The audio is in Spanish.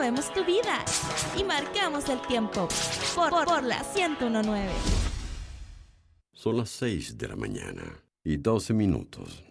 movemos tu vida y marcamos el tiempo por la 101.9. Son las 6 de la mañana y 12 minutos.